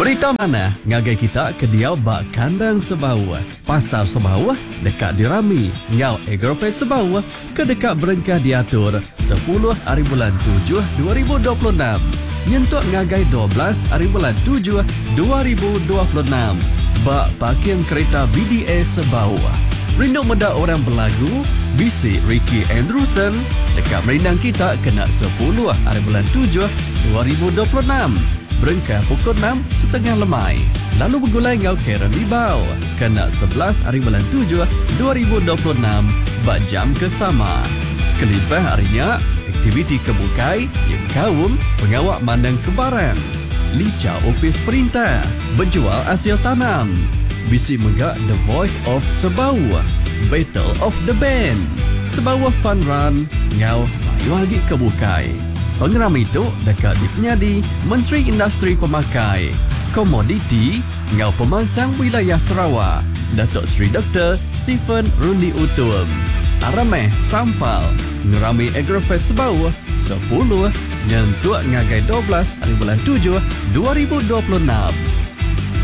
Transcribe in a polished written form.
Berita mana ngagai kita ke dia bak kandang Sebau. Pasar Sebau dekat dirami. Ngau Agrofest Sebau ke dekat berengkah diatur 10 hari bulan 7 2026. Nyentuk ngagai 12 hari bulan 7 2026. Bak parking kereta BDA Sebau. Rindu muda orang berlagu, bisik Ricky Andrewson dekat merindang kita kena 10 hari bulan 7 2026. Berengkah pukul 6.30 lemai. Lalu bergulai ngau Karen Libau. Kena 11 hari bulan 7 2026. Bak jam kesama. Kelimpah harinya, aktiviti kebukai yang kaum pengawak mandang kebaran. Lica opis perintah. Berjual hasil tanam. Bisi megak The Voice of Sebau. Battle of the Band. Sebau Fun Run. Ngau mayu lagi kebukai. Pengeram itu dekat di penyadi Menteri Industri Pemakai Komoditi Ngau Pemansang Wilayah Sarawak Datuk Seri Dr. Stephen Rundi Utum Arameh Sampal Ngerami Agrofest Sebau 10 Nyentuk ngagai 12 hari bulan 7 2026.